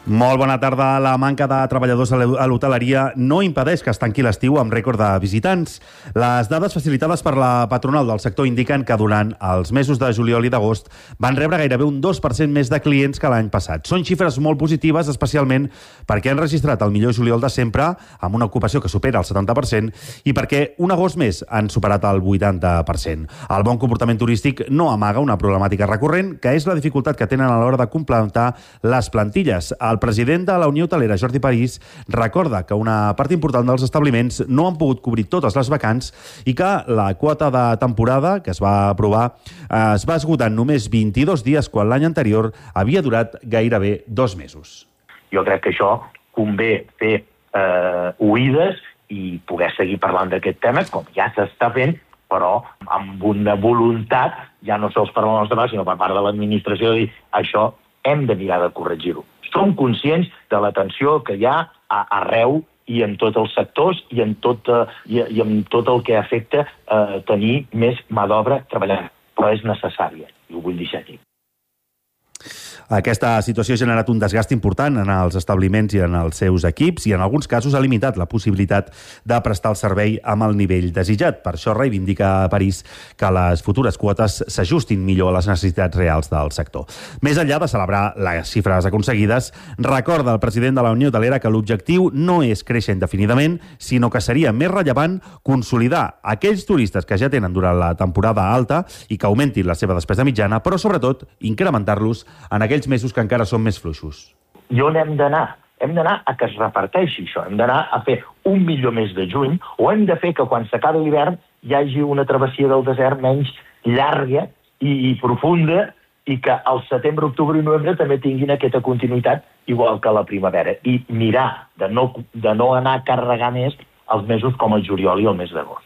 Molt bona tarda. La manca de treballadors a l'hoteleria no impedeix que es tanqui l'estiu amb rècord de visitants. Les dades facilitades per la patronal del sector indiquen que durant els mesos de juliol i d'agost van rebre gairebé un 2% més de clients que l'any passat. Són xifres molt positives, especialment perquè han registrat el millor juliol de sempre, amb una ocupació que supera el 70%, i perquè un agost més han superat el 80%. El bon comportament turístic no amaga una problemàtica recurrent, que és la dificultat que tenen a l'hora de complementar les plantilles. El president de la Unió Hotelera, Jordi París, recorda que una part important dels establiments no han pogut cobrir totes les vacants i que la quota de temporada que es va aprovar es va esgotar en només 22 dies, quan l'any anterior havia durat gairebé 2 mesos. Jo crec que això convé fer oïdes i poder seguir parlant d'aquest tema, com ja s'està fent, però amb una voluntat, ja no sols per la nostra part, sinó per part de l'administració, de dir això hem de mirar de corregir-ho. Som conscients de la tensió que hi ha arreu i en tots els sectors i en tot el que afecta tenir més mà d'obra treballant, però és necessària, i ho vull deixar aquí. Aquesta situació ha generat un desgast important en els establiments i en els seus equips i en alguns casos ha limitat la possibilitat de prestar el servei amb el nivell desitjat. Per això reivindica a París que les futures quotes s'ajustin millor a les necessitats reals del sector. Més enllà de celebrar les xifres aconseguides, recorda el president de la Unió Hotelera que l'objectiu no és créixer indefinidament, sinó que seria més rellevant consolidar aquells turistes que ja tenen durant la temporada alta i que augmentin la seva despesa mitjana, però sobretot incrementar-los en aquells mesos que encara són més fluixos. I on hem d'anar? Hem d'anar a que es reparteixi això. Hem d'anar a fer 1 milió més de juny, o hem de fer que quan s'acabi l'hivern hi hagi una travessia del desert menys llarga i profunda i que al setembre, octubre i novembre també tinguin aquesta continuïtat igual que la primavera. I mirar de no anar a carregar més els mesos com el juliol i el mes d'agost.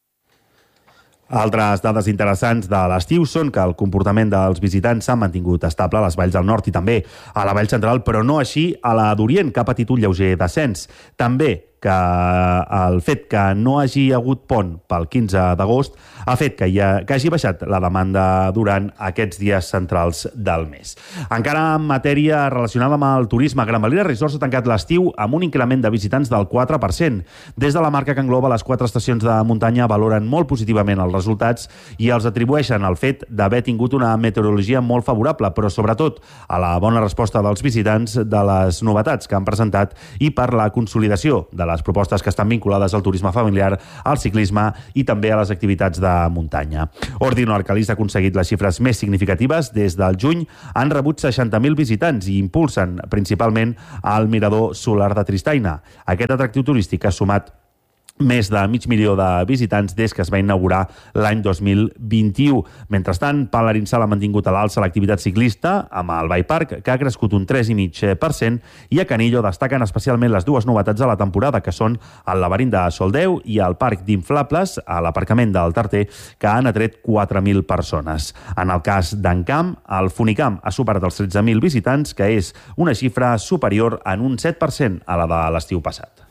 Altres dades interessants de l'estiu són que el comportament dels visitants s'ha mantingut estable a les valls del nord i també a la vall central, però no així a la d'Orient, que ha patit un lleuger descens. També que el fet que no hagi hagut pont pel 15 d'agost ha fet que hagi baixat la demanda durant aquests dies centrals del mes. Encara en matèria relacionada amb el turisme, Gran Valira Resorts ha tancat l'estiu amb un increment de visitants del 4%. Des de la marca que engloba les 4 estacions de muntanya valoren molt positivament els resultats i els atribueixen al fet d'haver tingut una meteorologia molt favorable, però sobretot a la bona resposta dels visitants de les novetats que han presentat i per la consolidació de les propostes que estan vinculades al turisme familiar, al ciclisme i també a les activitats de muntanya. Ordino Arcalís ha aconseguit les xifres més significatives. Des del juny han rebut 60.000 visitants i impulsen principalment al mirador solar de Tristaina. Aquest atractiu turístic ha sumat més de 500.000 de visitants des que es va inaugurar l'any 2021. Mentrestant, Palarinsal ha mantingut a l'alça l'activitat ciclista amb el Bike Park, que ha crescut un 3,5%, i a Canillo destaquen especialment les dues novetats de la temporada, que són el laberint de Soldeu i el parc d'inflables a l'aparcament del Tarter, que han atret 4.000 persones. En el cas d'Encamp, el Funicamp ha superat els 13.000 visitants, que és una xifra superior en un 7% a la de l'estiu passat.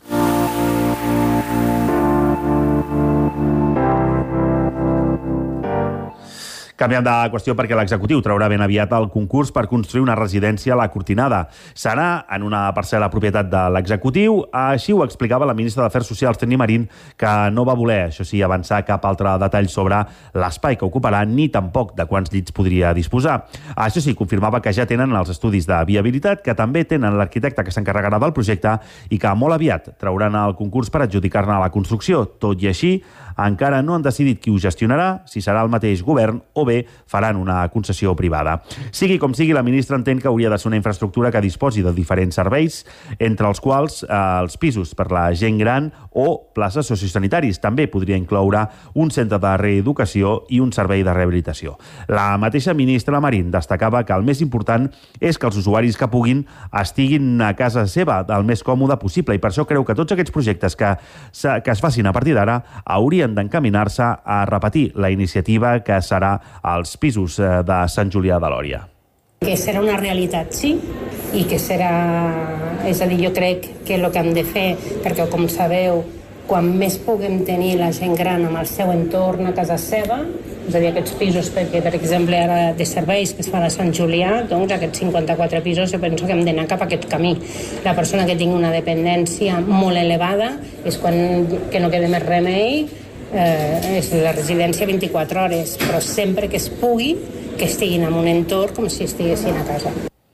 Canviant de qüestió perquè l'executiu traurà ben aviat el concurs per construir una residència a la Cortinada. Serà en una parcel·la propietat de l'executiu. Així ho explicava la ministra d'Afers Socials, Teni Marín, que no va voler, això sí, avançar cap altre detall sobre l'espai que ocuparà ni tampoc de quants llits podria disposar. Això sí, confirmava que ja tenen els estudis de viabilitat, que també tenen l'arquitecte que s'encarregarà del projecte i que molt aviat trauran el concurs per adjudicar-ne la construcció. Tot i així, encara no han decidit qui ho gestionarà, si serà el mateix govern o bé faran una concessió privada. Sigui com sigui, la ministra entén que hauria de ser una infraestructura que disposi de diferents serveis, entre els quals els pisos per la gent gran o places sociosanitaris. També podria incloure un centre de reeducació i un servei de rehabilitació. La mateixa ministra Marín destacava que el més important és que els usuaris que puguin estiguin a casa seva el més còmode possible, i per això creu que tots aquests projectes que es facin a partir d'ara haurien d'encaminar-se a repetir la iniciativa que serà als pisos de Sant Julià de Lòria. Que serà una realitat, sí, i que serà... És a dir, jo crec que el que hem de fer, perquè com sabeu, quan més puguem tenir la gent gran amb el seu entorn a casa seva, És a dir, aquests pisos, perquè, per exemple, ara de serveis que es fa a Sant Julià, doncs aquests 54 pisos jo penso que hem d'anar cap a aquest camí. La persona que tingui una dependència molt elevada és quan que no queda més remei, és la residència 24 hores, però sempre que es pugui, que estiguin en un entorn com si estiguessin a casa.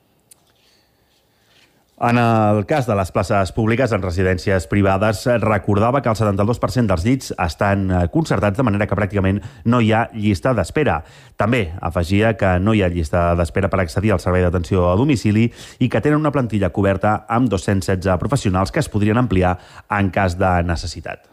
En el cas de les places públiques en residències privades, recordava que el 72% dels llits estan concertats, de manera que pràcticament no hi ha llista d'espera. També afegia que no hi ha llista d'espera per accedir al servei d'atenció a domicili i que tenen una plantilla coberta amb 216 professionals que es podrien ampliar en cas de necessitat.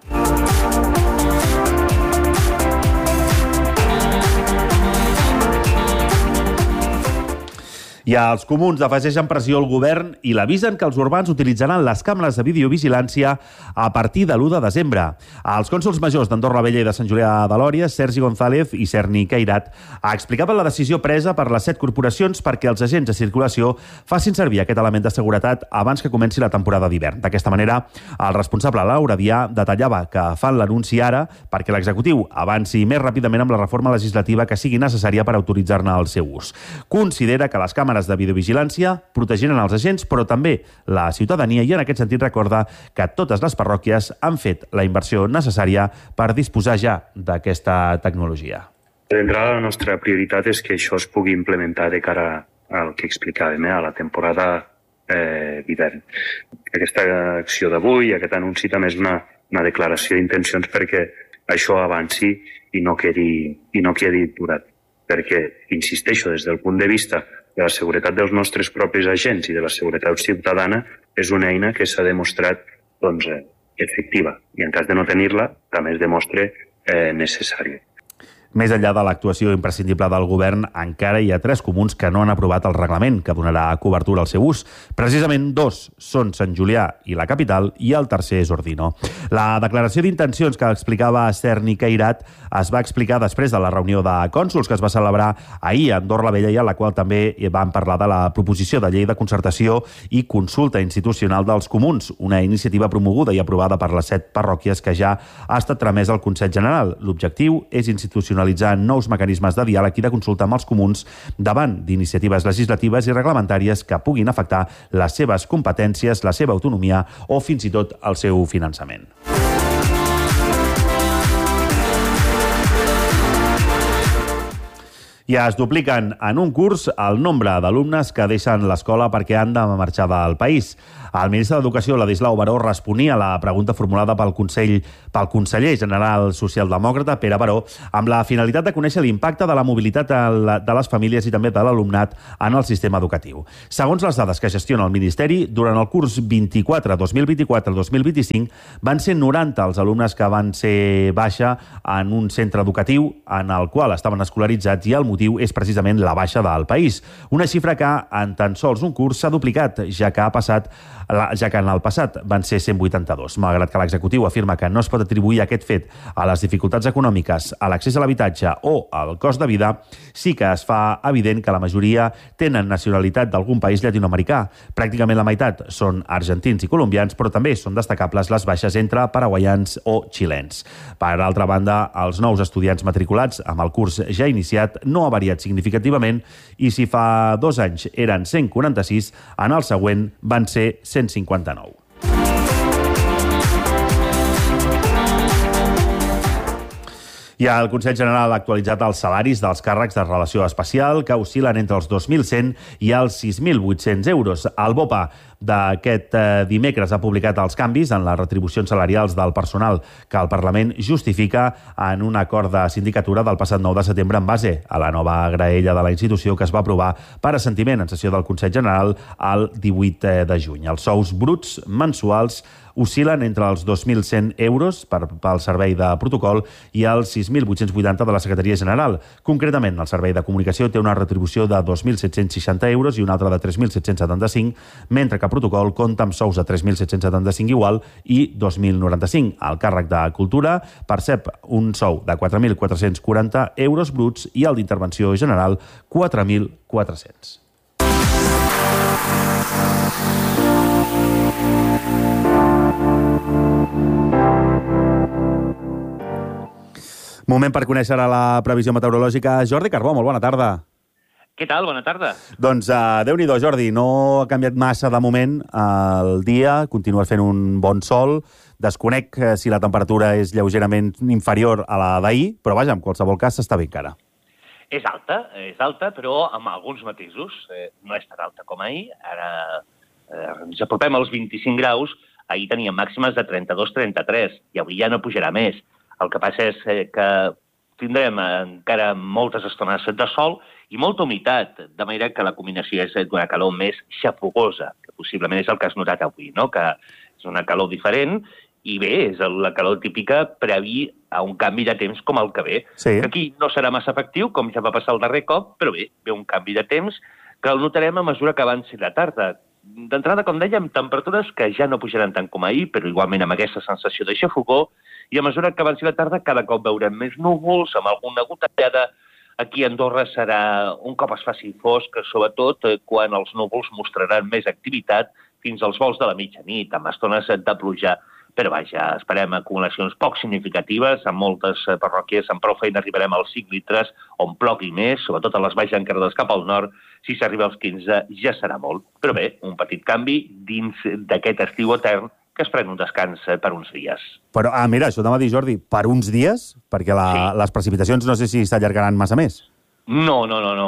I els comuns afegeixen pressió al govern i l'avisen que els urbans utilitzaran les càmeres de videovigilància a partir de l'1 de desembre. Els cònsols majors d'Andorra la Vella i de Sant Julià de Lòria, Sergi González i Serni Queirat, explicaven la decisió presa per les 7 corporacions perquè els agents de circulació facin servir aquest element de seguretat abans que comenci la temporada d'hivern. D'aquesta manera, el responsable Laura Dià detallava que fan l'anunci ara perquè l'executiu avanci més ràpidament amb la reforma legislativa que sigui necessària per autoritzar-ne el seu ús. Considera que les càmeres de videovigilància protegiran els agents, però també la ciutadania, i en aquest sentit recorda que totes les parròquies han fet la inversió necessària per disposar ja d'aquesta tecnologia. D'entrada, la nostra prioritat és que això es pugui implementar de cara al que explicàvem, a la temporada d'hivern. Aquesta acció d'avui, aquest anunci també és una declaració d'intencions perquè això avanci i no quedi aturat. Perquè, insisteixo, des del punt de vista de la seguretat dels nostres propis agents i de la seguretat ciutadana, és una eina que s'ha demostrat efectiva. I en cas de no tenir-la, també es demostra necessària. Més enllà de l'actuació imprescindible del govern, encara hi ha 3 comuns que no han aprovat el reglament que donarà cobertura al seu ús. Precisament 2 són Sant Julià i la capital, i el tercer és Ordino. La declaració d'intencions que explicava Serni Queirat es va explicar després de la reunió de cònsols que es va celebrar ahir a Andorra la Vella, i a la qual també van parlar de la proposició de llei de concertació i consulta institucional dels comuns, una iniciativa promoguda i aprovada per les 7 parròquies que ja ha estat tramesa al Consell General. L'objectiu és institucionalitzar nous mecanismes de diàleg i de consulta amb els comuns davant d'iniciatives legislatives i reglamentàries que puguin afectar les seves competències, la seva autonomia o fins i tot el seu finançament. I es dupliquen en un curs el nombre d'alumnes que deixen l'escola perquè han de marxar del país. El ministre d'Educació, Ladislau Baró, responia a la pregunta formulada pel conseller general socialdemòcrata, Pere Baró, amb la finalitat de conèixer l'impacte de la mobilitat de les famílies i també de l'alumnat en el sistema educatiu. Segons les dades que gestiona el Ministeri, durant el curs 2024-2025 van ser 90 els alumnes que van ser baixa en un centre educatiu en el qual estaven escolaritzats, i el motiu és precisament la baixa del país. Una xifra que en tan sols un curs s'ha duplicat, ja que en el passat van ser 182. Malgrat que l'executiu afirma que no es pot atribuir aquest fet a les dificultats econòmiques, a l'accés a l'habitatge o al cost de vida, sí que es fa evident que la majoria tenen nacionalitat d'algun país llatinoamericà. Pràcticament la meitat són argentins i colombians, però també són destacables les baixes entre paraguaians o xilens. Per altra banda, els nous estudiants matriculats amb el curs ja iniciat no ha variat significativament, i si fa 2 anys eren 146, en el següent van ser 159. I el Consell General ha actualitzat els salaris dels càrrecs de relació especial, que oscil·len entre els 2.100 i els 6.800 euros. El BOPA d'aquest dimecres ha publicat els canvis en les retribucions salarials del personal que el Parlament justifica en un acord de sindicatura del passat 9 de setembre en base a la nova graella de la institució que es va aprovar per assentiment en sessió del Consell General el 18 de juny. Els sous bruts mensuals oscil·len entre els 2.100 euros pel servei de protocol i els 6.880 de la Secretaria General. Concretament, el servei de comunicació té una retribució de 2.760 euros i una altra de 3.775, mentre que protocol compta amb sous de 3.775 igual i 2.095. El càrrec de cultura percep un sou de 4.440 euros bruts i el d'intervenció general 4.400. Moment per conèixer la previsió meteorològica. Jordi Carbó, molt bona tarda. Què tal? Bona tarda. Doncs Déu-n'hi-do, Jordi, no ha canviat massa de moment el dia, continua fent un bon sol, desconec si la temperatura és lleugerament inferior a la d'ahir, però vaja, en qualsevol cas s'està bé encara. És alta, però amb alguns matisos. No és tan alta com ahir, ara ens apropem als 25 graus, ahir teníem màximes de 32-33, i avui ja no pujarà més. El que passa és que tindrem encara moltes estones de sol i molta humitat, de manera que la combinació és d'una calor més xafogosa, que possiblement és el que has notat avui, no? Que és una calor diferent i bé, és la calor típica previ a un canvi de temps com el que ve. Sí. Aquí no serà massa efectiu, com ja va passar el darrer cop, però bé, ve un canvi de temps que el notarem a mesura que avanci la tarda. D'entrada, com dèiem, temperatures que ja no pujaran tant com ahir, però igualment amb aquesta sensació de xafogor, i a mesura que avanci la tarda cada cop veurem més núvols, amb alguna gotellada. Aquí a Andorra serà un cop es faci fosc, sobretot quan els núvols mostraran més activitat fins als vols de la mitjanit, amb estones de pluja. Però vaja, esperem acumulacions poc significatives, en moltes parròquies amb prou feina arribarem als 5 litres, on plogui més, sobretot a les baixes encarregades cap al nord, si s'arriba als 15 ja serà molt. Però bé, un petit canvi dins d'aquest estiu etern que es pren un descans per uns dies. Però, mira, això t'anava a dir, Jordi, per uns dies? Perquè les precipitacions no sé si s'allargaran massa més. No.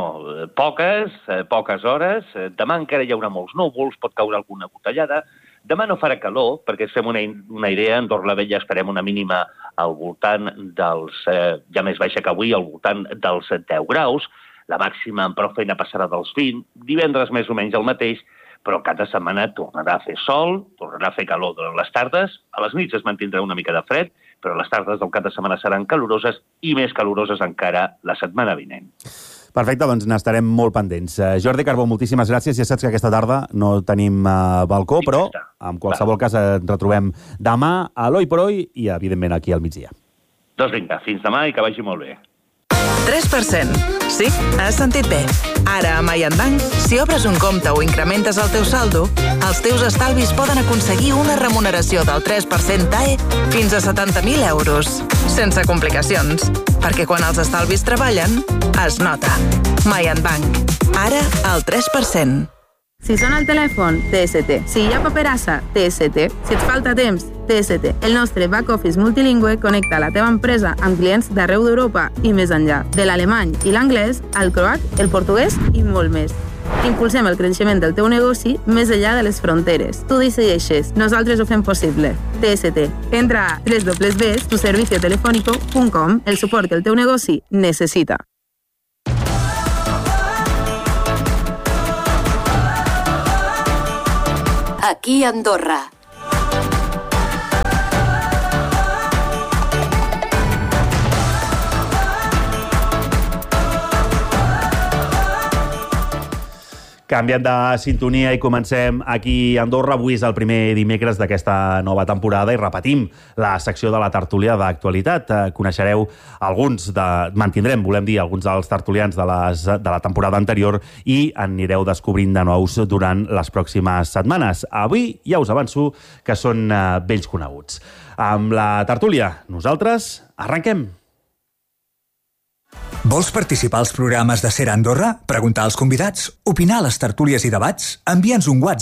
Poques hores. Demà encara hi haurà molts núvols, pot caure alguna gotellada. Demà no farà calor, perquè fem una idea, a Andorra la Vella esperem una mínima al voltant dels, ja més baixa que avui, al voltant dels 10 graus. La màxima en prou feina passarà dels 20. Divendres més o menys el mateix, però cada setmana tornarà a fer sol, tornarà a fer calor durant les tardes, a les nits es mantindrà una mica de fred, però les tardes del cap de setmana seran caloroses i més caloroses encara la setmana vinent. Perfecte, doncs n'estarem molt pendents. Jordi Carbó, moltíssimes gràcies. Ja saps que aquesta tarda no tenim balcó, però en qualsevol cas ens retrobem demà a l'Oi per Oi i, evidentment, aquí al migdia. Doncs vinga, fins demà i que vagi molt bé. 3%. Sí, has sentit bé. Ara, a Mayan Bank, si obres un compte o incrementes el teu saldo, els teus estalvis poden aconseguir una remuneració del 3% TAE fins a 70.000 euros. Sense complicacions. Perquè quan els estalvis treballen, es nota. Mayan Bank. Ara, al 3%. Si sona el telèfon, TST. Si hi ha paperassa, TST. Si et falta temps, TST. El nostre back-office multilingüe connecta la teva empresa amb clients d'arreu d'Europa i més enllà. De l'alemany i l'anglès, al croat, el portuguès i molt més. Impulsem el creixement del teu negoci més enllà de les fronteres. Tu decideixes, nosaltres ho fem possible. TST. Entra a www.tuserviciotelefónico.com, el suport que el teu negoci necessita. Aquí a Andorra. Canviem de sintonia i comencem aquí a Andorra. Avui és el primer dimecres d'aquesta nova temporada i repetim la secció de la tertúlia d'actualitat. Coneixereu mantindrem, volem dir, alguns dels tertulians de la temporada anterior i anireu descobrint de nous durant les pròximes setmanes. Avui ja us avanço que són vells coneguts. Amb la tertúlia, nosaltres arrenquem. Vols participar als programes de Ser Andorra? Preguntar als convidats? Opinar a les tertúlies i debats? Envia'ns un WhatsApp